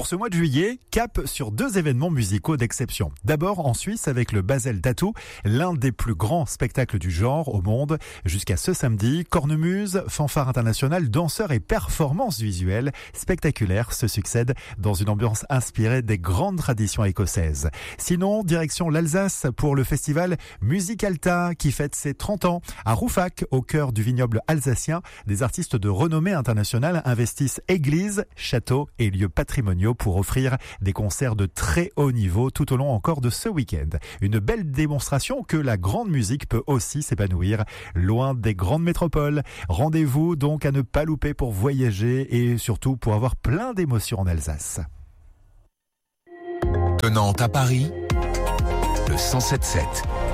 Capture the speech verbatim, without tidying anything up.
Pour ce mois de juillet, cap sur deux événements musicaux d'exception. D'abord en Suisse avec le Basel Tattoo, l'un des plus grands spectacles du genre au monde. Jusqu'à ce samedi, cornemuse, fanfare internationale, danseurs et performances visuelles spectaculaires se succèdent dans une ambiance inspirée des grandes traditions écossaises. Sinon, direction l'Alsace pour le festival Musicalta qui fête ses trente ans. À Rouffach, au cœur du vignoble alsacien, des artistes de renommée internationale investissent églises, châteaux et lieux patrimoniaux pour offrir des concerts de très haut niveau tout au long encore de ce week-end. Une belle démonstration que la grande musique peut aussi s'épanouir loin des grandes métropoles. Rendez-vous donc à ne pas louper pour voyager et surtout pour avoir plein d'émotions en Alsace. De Nantes à Paris, le cent sept sept.